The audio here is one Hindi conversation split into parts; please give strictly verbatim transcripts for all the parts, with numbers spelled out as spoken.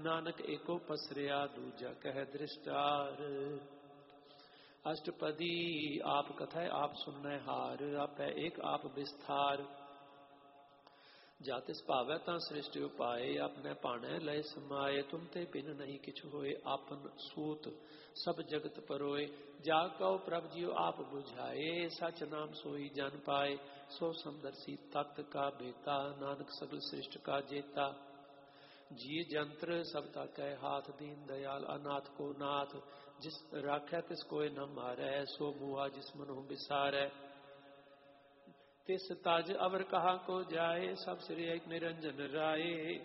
नानक एको पसरिया दूजा कह दृष्टार। अष्टपदी आप कथय आप सुनने हार, आपै एक आप विस्तार। जातिस भावै तां सृष्टि उपाय, आपने पाणै लय समाये। तुम ते बिन नहीं किछु होए, आपन सूत सब जगत परोए। जा कहो प्रभ जियो आप बुझाए, सच नाम सोई जन पाए। सो समदर्शी तख्त का बेता, नानक सगल सृष्टि का जेता। जी जंत्र सब ताकै हाथ, दीन दयाल अनाथ को नाथ। जिस राखै तिस कोय न मारै, सो मुआ जिस मनु बिसारै। तिस ताज अवर कहा को जाए, सब श्री एक निरंजन राय।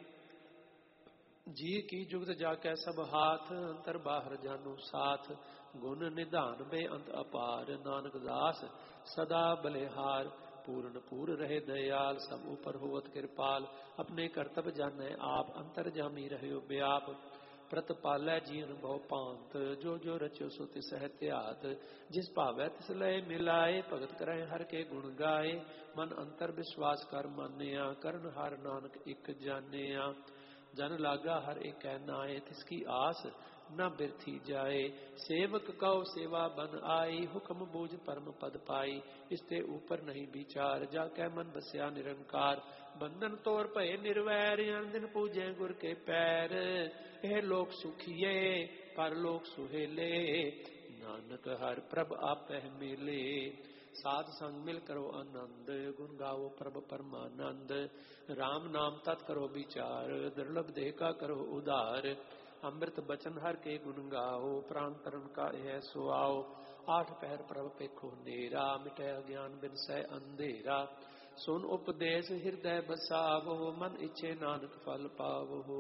जी की जुगत जाकै सब हाथ, अंतर बाहर जानो साथ। गुण निधान बे अंत अपार, नानक दास सदा बलिहार। पूर्ण पूर रहे दयाल, सब ऊपर होवत कृपाल। अपने कर्तव्य जाने आप, अंतर जामी रहो व्याप। प्रतपालै जीवन बहु पांत, जो जो रचो सो तिस हत्यात। जिस भावै तिस लय मिलाए, भगत करै हर के गुण गाए। मन अंतर विश्वास कर मानिया, करन हार नानक इक जानिया। जन लागा हर एक नाए, तिसकी आस न बिरथी जाए। सेवक कहो सेवा बन आई, हुक्म बूझ परम पद पाई। इसते ऊपर नहीं विचार, जाकै मन बसया निरंकार। बंधन तोर भय निर्वैर, अन दिन पूजे गुर के पैर। यह लोक सुखिए पर लोक सुहेले, नानक हर प्रभ आपै मिले। साध संग मिल करो आनंद, गुण गाओ प्रभ परमानंद। राम नाम तत् करो विचार, दुर्लभ देह का करो उधार। अमृत बचन हर के गुण गाओ, प्राण तरण का यह सुआओ। आठ पहर प्रभ पेखो नेरा, मिटै अज्ञान बिन सै अंधेरा। सुन उपदेश हृदय बसावो, मन इच्छे नानक फल पावो।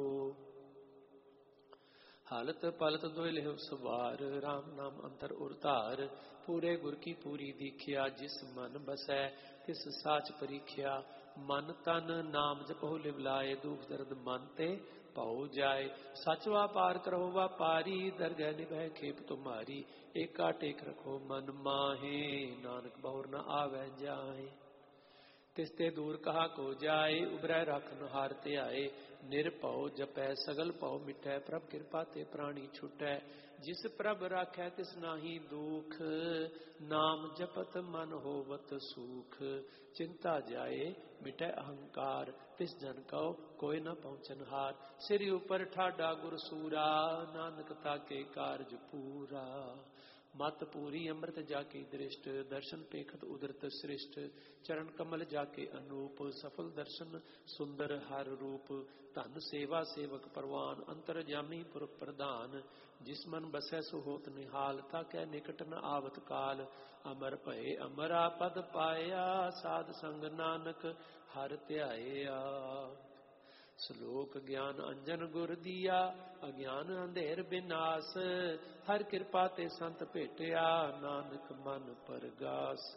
हालत पलत दोय लेहो सवार, राम नाम अंतर उरतार। पूरे गुर की पूरी दीखिया, जिस मन बसै तिस साच परीखिया। मन तन नाम जपो लिवलाए, दुख दर्द मन ते पाओ जाए। सच व्यापार करो व्यापारी, दरगह निभै खेप तुम्हारी। एका टेक रखो मन माहे, नानक बहुर न आवे जाए। तिसते दूर कहा को जाए, उबरै राखन हार ध्याए। निरभउ जपै सगल भउ मिटै, प्रभ कृपा ते प्राणी छुटै। जिस प्रभ राखै तिस नाहि दुख, नाम जपत मन होवत सुख। चिंता जाए मिटै अहंकार, तिस जन कहो कोई न पहुँचन हार। सिर ऊपर ठाडा गुर सूरा, नानक ताके कारज पूरा। मत पूरी अमृत जाके दृष्ट, दर्शन पेखत उदरत सृष्ट। चरण कमल जाके अनूप, सफल दर्शन सुंदर हर रूप। धन सेवा सेवक परवान, अंतर जामी पुरख प्रधान। जिस मन बसै सो होत निहाल, ताकै निकट न आवत काल। अमर भय अमरा पद पाया, साध संग नानक हर ध्याया। श्लोक ज्ञान अंजन गुर दिया, अज्ञान अंधेर विनाश। हर कृपा ते संत भेटिया, नानक मन परगास।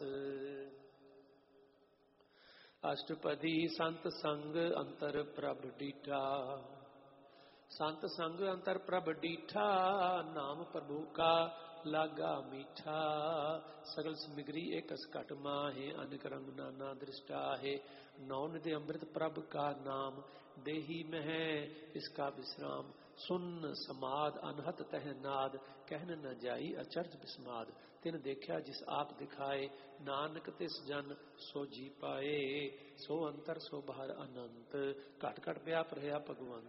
अष्टपदी संत संग अंतर प्रभ डीठा। संत संग अंतर प्रभ डीठा, नाम प्रभु का लागा मीठा। सगल समिग्री एक घट माहे, अनेक रंग नाना दृष्टा है। नौ निधि अमृत प्रभ का नाम, देही में है इसका विश्राम। सुन समाद अनहत तह नाद, कहन न जाई अचर्ज विस्माद। तिन देखा जिस आप दिखाए, नानक तिस जन सो जी पाए। सो अंतर सो बाहर अनंत, घट घट व्याप रहा भगवंत।